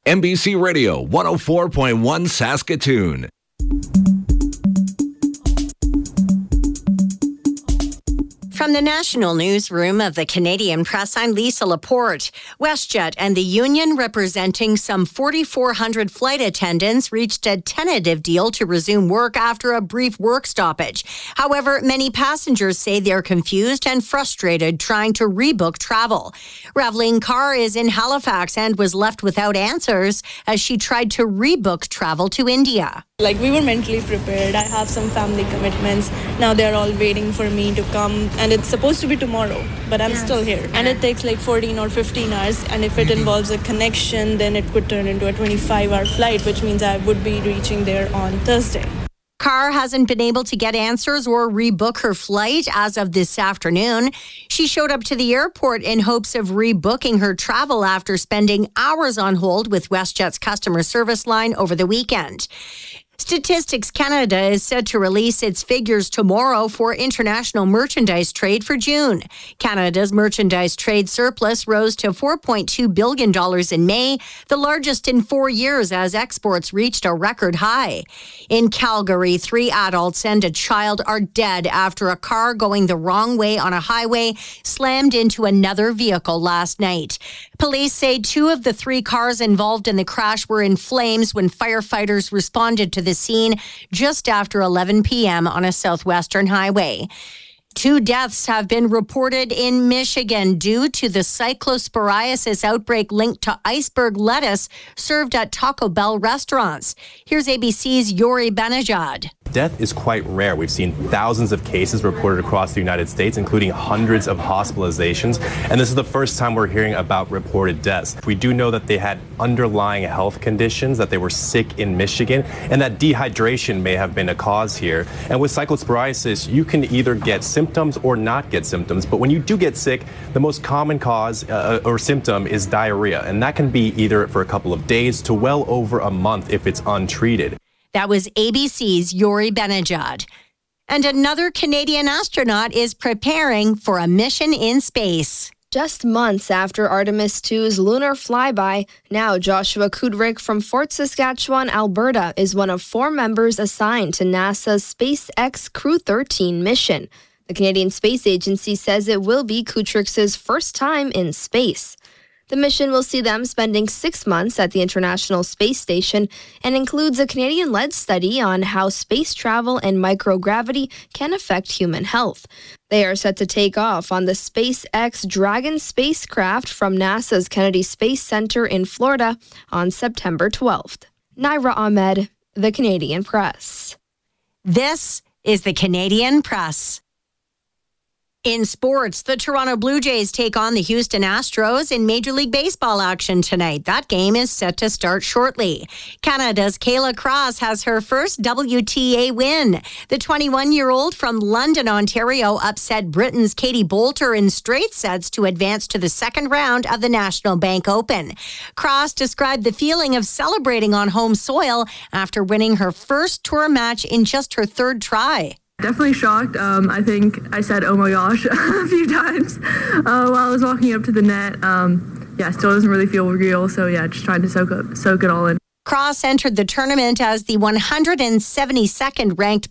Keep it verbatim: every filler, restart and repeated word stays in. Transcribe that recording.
N B C Radio one oh four point one Saskatoon. From the National Newsroom of the Canadian Press, I'm Lisa Laporte. WestJet and the union representing some forty-four hundred flight attendants reached a tentative deal to resume work after a brief work stoppage. However, many passengers say they're confused and frustrated trying to rebook travel. Raveline Carr is in Halifax and was left without answers as she tried to rebook travel to India. Like, we were mentally prepared. I have some family commitments. Now they're all waiting for me to come, and it's supposed to be tomorrow, but I'm yes. still here. And it takes like fourteen or fifteen hours, and if it involves a connection, then it could turn into a twenty-five hour flight, which means I would be reaching there on Thursday. Carr hasn't been able to get answers or rebook her flight as of this afternoon. She showed up to the airport in hopes of rebooking her travel after spending hours on hold with WestJet's customer service line over the weekend. Statistics Canada is set to release its figures tomorrow for international merchandise trade for June. Canada's merchandise trade surplus rose to four point two billion dollars in May, the largest in four years as exports reached a record high. In Calgary, three adults and a child are dead after a car going the wrong way on a highway slammed into another vehicle last night. Police say two of the three cars involved in the crash were in flames when firefighters responded to the scene just after eleven p.m. on a southwestern highway. Two deaths have been reported in Michigan due to the cyclosporiasis outbreak linked to iceberg lettuce served at Taco Bell restaurants. Here's A B C's Yuri Benajad. Death is quite rare. We've seen thousands of cases reported across the United States, including hundreds of hospitalizations. And this is the first time we're hearing about reported deaths. We do know that they had underlying health conditions, that they were sick in Michigan, and that dehydration may have been a cause here. And with cyclosporiasis, you can either get symptoms or not get symptoms. But when you do get sick, the most common cause uh, or symptom is diarrhea. And that can be either for a couple of days to well over a month if it's untreated. That was A B C's Yuri Benajad. And another Canadian astronaut is preparing for a mission in space. Just months after Artemis two's lunar flyby, now Joshua Kudrick from Fort Saskatchewan, Alberta, is one of four members assigned to NASA's SpaceX Crew thirteen mission. The Canadian Space Agency says it will be Kudrick's first time in space. The mission will see them spending six months at the International Space Station and includes a Canadian-led study on how space travel and microgravity can affect human health. They are set to take off on the SpaceX Dragon spacecraft from NASA's Kennedy Space Center in Florida on September twelfth. Naira Ahmed, The Canadian Press. This is The Canadian Press. In sports, the Toronto Blue Jays take on the Houston Astros in Major League Baseball action tonight. That game is set to start shortly. Canada's Kayla Cross has her first W T A win. The twenty-one-year-old from London, Ontario, upset Britain's Katie Boulter in straight sets to advance to the second round of the National Bank Open. Cross described the feeling of celebrating on home soil after winning her first tour match in just her third try. Definitely shocked. Um, I think I said, oh my gosh, a few times uh, while I was walking up to the net. Um, yeah, still doesn't really feel real. So yeah, just trying to soak up, soak it all in. Cross entered the tournament as the one hundred seventy-second ranked